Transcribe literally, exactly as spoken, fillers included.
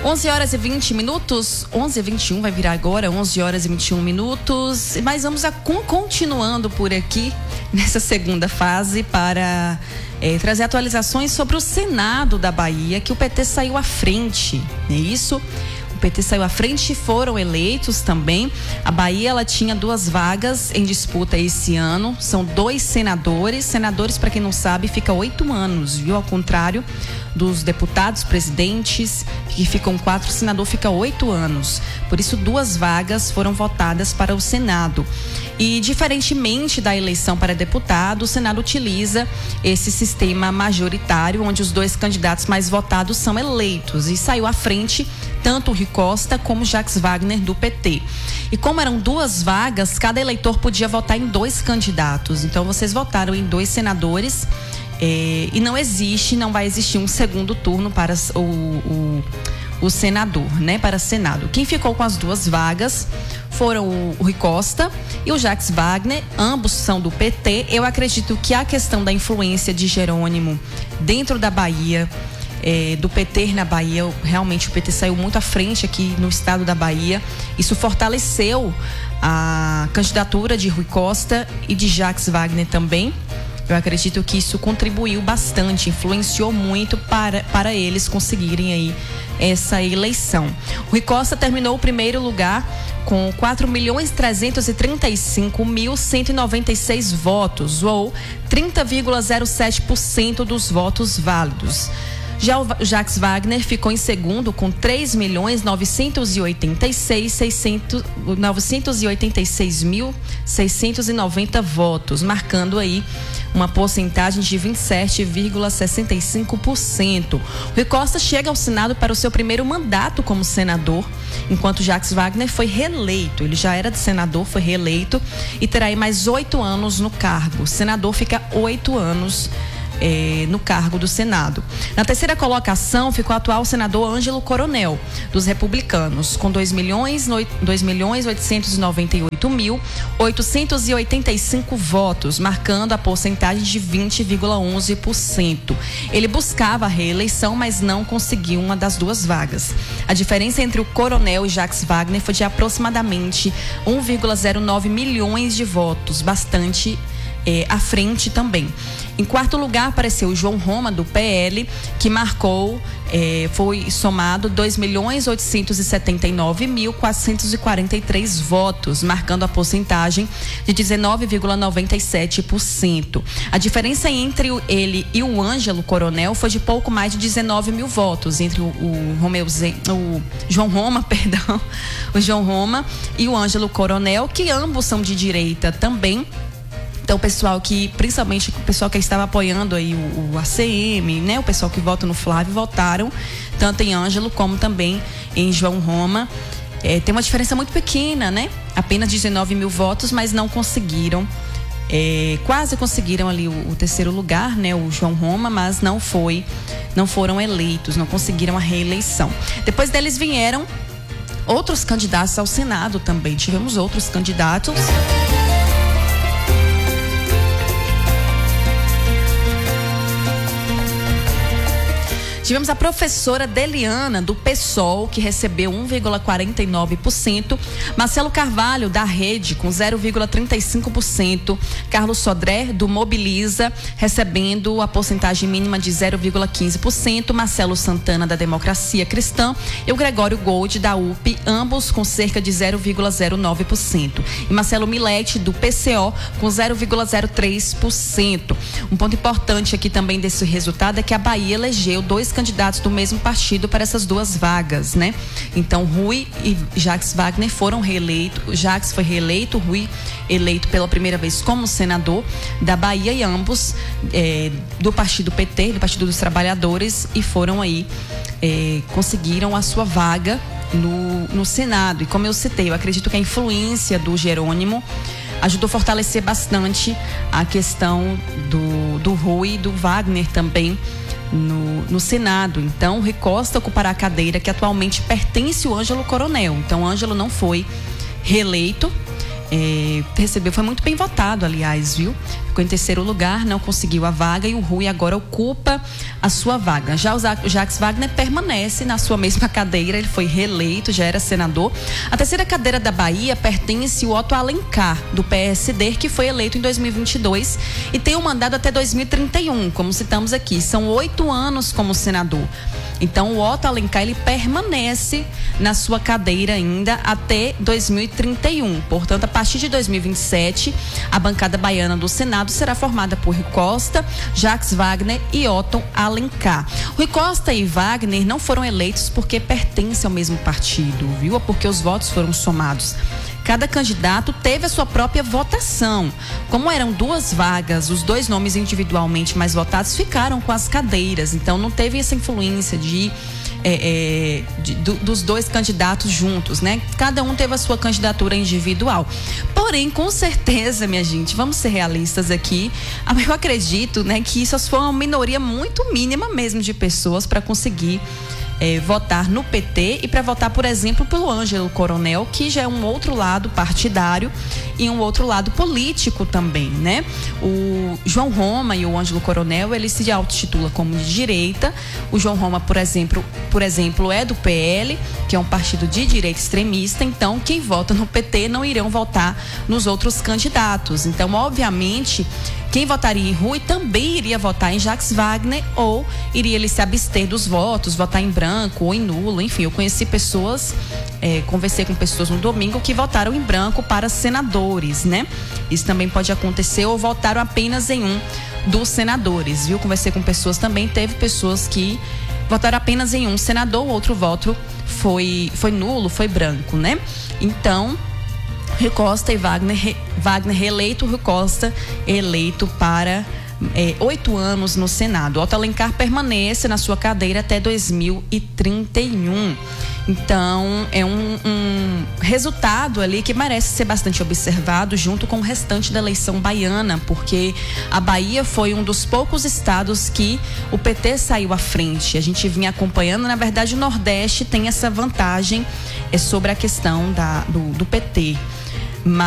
onze horas e vinte minutos, onze e vinte e um vai virar agora, onze horas e vinte e um minutos, mas vamos a, continuando por aqui nessa segunda fase para é, trazer atualizações sobre o Senado da Bahia, que o P T saiu à frente, não é isso? O P T saiu à frente e foram eleitos também. A Bahia, ela tinha duas vagas em disputa esse ano. São dois senadores. Senadores, para quem não sabe, fica oito anos, viu? Ao contrário dos deputados, presidentes, que ficam quatro, o senador fica oito anos. Por isso, duas vagas foram votadas para o Senado. E, diferentemente da eleição para deputado, o Senado utiliza esse sistema majoritário, onde os dois candidatos mais votados são eleitos. E saiu à frente tanto o Rui Costa como o Jacques Wagner do P T. E como eram duas vagas, cada eleitor podia votar em dois candidatos. Então, vocês votaram em dois senadores. É, e não existe, não vai existir um segundo turno para o, o, o senador, né? Para Senado. Quem ficou com as duas vagas foram o Rui Costa e o Jacques Wagner, ambos são do P T. Eu acredito que a questão da influência de Jerônimo dentro da Bahia, é, do P T na Bahia, realmente o P T saiu muito à frente aqui no estado da Bahia. Isso fortaleceu a candidatura de Rui Costa e de Jacques Wagner também. Eu acredito que isso contribuiu bastante, influenciou muito para, para eles conseguirem aí essa eleição. O Rui Costa terminou o primeiro lugar com quatro milhões trezentos e trinta e cinco mil cento e noventa e seis votos, ou trinta vírgula zero sete por cento dos votos válidos. Já o Jacques Wagner ficou em segundo com três milhões novecentos e oitenta e seis mil seiscentos e noventa votos, marcando aí uma porcentagem de vinte e sete vírgula sessenta e cinco por cento. Rui Costa chega ao Senado para o seu primeiro mandato como senador, enquanto Jacques Wagner foi reeleito. Ele já era de senador, foi reeleito e terá aí mais oito anos no cargo. O senador fica oito anos É, no cargo do Senado. Na terceira colocação ficou o atual senador Ângelo Coronel, dos republicanos, com dois milhões oitocentos e noventa e oito mil oitocentos e oitenta e cinco votos, marcando a porcentagem de vinte vírgula onze por cento. Ele buscava a reeleição, mas não conseguiu uma das duas vagas. A diferença entre o Coronel e Jacques Wagner foi de aproximadamente um vírgula zero nove milhões de votos, bastante É, à frente também. Em quarto lugar apareceu o João Roma do P L, que marcou, é, foi somado dois milhões oitocentos e setenta e nove mil quatrocentos e quarenta e três votos, marcando a porcentagem de dezenove vírgula noventa e sete por cento. A diferença entre ele e o Ângelo Coronel foi de pouco mais de dezenove mil votos entre o, o, Romeu, o João Roma, perdão, o João Roma e o Ângelo Coronel, que ambos são de direita também. Então, o pessoal que, principalmente o pessoal que estava apoiando aí o, o A C M, né? O pessoal que vota no Flávio, votaram tanto em Ângelo como também em João Roma. É, tem uma diferença muito pequena, né? Apenas dezenove mil votos, mas não conseguiram, é, quase conseguiram ali o, o terceiro lugar, né? O João Roma, mas não foi, não foram eleitos, não conseguiram a reeleição. Depois deles vieram outros candidatos ao Senado também. Tivemos outros candidatos. Tivemos a professora Deliana, do PSOL, que recebeu um vírgula quarenta e nove por cento. Marcelo Carvalho, da Rede, com zero vírgula trinta e cinco por cento. Carlos Sodré, do Mobiliza, recebendo a porcentagem mínima de zero vírgula quinze por cento. Marcelo Santana, da Democracia Cristã. E o Gregório Gold, da U P, ambos com cerca de zero vírgula zero nove por cento. E Marcelo Milete, do P C O, com zero vírgula zero três por cento. Um ponto importante aqui também desse resultado é que a Bahia elegeu dois candidatos do mesmo partido para essas duas vagas, né? Então, Rui e Jacques Wagner foram reeleitos. Jacques foi reeleito, Rui eleito pela primeira vez como senador da Bahia, e ambos é, do partido P T, do Partido dos Trabalhadores, e foram aí, é, conseguiram a sua vaga no, no Senado. E como eu citei, eu acredito que a influência do Jerônimo ajudou a fortalecer bastante a questão do, do Rui e do Wagner também No, no Senado. Então, o Rui Costa ocupará a cadeira que atualmente pertence ao Ângelo Coronel. Então, o Ângelo não foi reeleito, é, recebeu, foi muito bem votado, aliás, viu? ficou em terceiro lugar, não conseguiu a vaga, e o Rui agora ocupa a sua vaga. Já o Jacques Wagner permanece na sua mesma cadeira, ele foi reeleito, já era senador. A terceira cadeira da Bahia pertence ao Otto Alencar, do P S D, que foi eleito em dois mil e vinte e dois e tem um mandato até dois mil e trinta e um, como citamos aqui. São oito anos como senador. Então, o Otto Alencar, ele permanece na sua cadeira ainda até dois mil e trinta e um. Portanto, a partir de dois mil e vinte e sete, a bancada baiana do Senado será formada por Rui Costa, Jacques Wagner e Otto Alencar. Rui Costa e Wagner não foram eleitos porque pertencem ao mesmo partido, viu? Ou porque os votos foram somados. Cada candidato teve a sua própria votação. Como eram duas vagas, os dois nomes individualmente mais votados ficaram com as cadeiras. Então, não teve essa influência de, é, é, de do, dos dois candidatos juntos, né? Cada um teve a sua candidatura individual. Porém, com certeza, minha gente, vamos ser realistas aqui. Eu acredito, né, que isso foi uma minoria muito mínima mesmo de pessoas para conseguir É, votar no P T e para votar, por exemplo, pelo Ângelo Coronel, que já é um outro lado partidário e um outro lado político também, né? O João Roma e o Ângelo Coronel, ele se autotitula como de direita. O João Roma, por exemplo, por exemplo, é do P L, que é um partido de direita extremista. Então, quem vota no P T não irão votar nos outros candidatos. Então, obviamente, quem votaria em Rui também iria votar em Jacques Wagner, ou iria ele se abster dos votos, votar em branco ou em nulo. Enfim, eu conheci pessoas, é, conversei com pessoas no domingo que votaram em branco para senadores, né? Isso também pode acontecer, ou votaram apenas em um dos senadores, viu? Conversei com pessoas também, teve pessoas que votaram apenas em um senador, o outro voto foi, foi nulo, foi branco, né? Então, Rui Costa e Wagner, Wagner reeleito, Rui Costa eleito para é, oito anos no Senado. Otto Alencar permanece na sua cadeira até dois mil e trinta e um. Então, é um, um resultado ali que merece ser bastante observado junto com o restante da eleição baiana, porque a Bahia foi um dos poucos estados que o P T saiu à frente. A gente vinha acompanhando, na verdade, o Nordeste tem essa vantagem é, sobre a questão da, do, do P T.